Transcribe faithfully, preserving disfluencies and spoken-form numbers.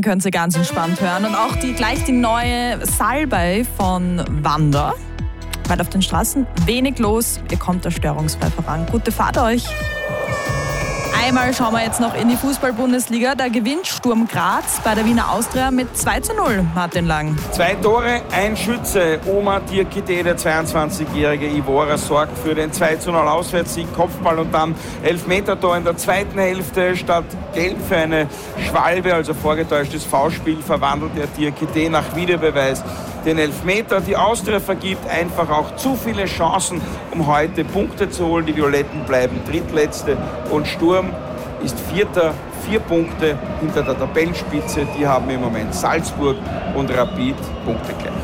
könnt ihr ganz entspannt hören. Und auch die, gleich die neue Salbei von Wanda. Weil auf den Straßen wenig los, ihr kommt da störungsfrei voran. Gute Fahrt euch! Einmal schauen wir jetzt noch in die Fußball-Bundesliga. Da gewinnt Sturm Graz bei der Wiener Austria mit zwei zu null, Martin Lang. Zwei Tore, ein Schütze. Oma Diakite, der zweiundzwanzigjährige Ivora, sorgt für den zwei zu null Auswärtssieg, Kopfball und dann Elfmetertor in der zweiten Hälfte. Statt Gelb für eine Schwalbe, also vorgetäuschtes Foulspiel, verwandelt der Diakite nach Videobeweis den Elfmeter. Die Austria vergibt einfach auch zu viele Chancen, um heute Punkte zu holen. Die Violetten bleiben drittletzte und Sturm ist Vierter, vier Punkte hinter der Tabellenspitze. Die haben im Moment Salzburg und Rapid punktegleich.